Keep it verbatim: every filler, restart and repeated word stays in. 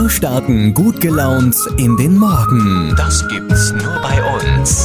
Wir starten gut gelaunt in den Morgen. Das gibt's nur bei uns.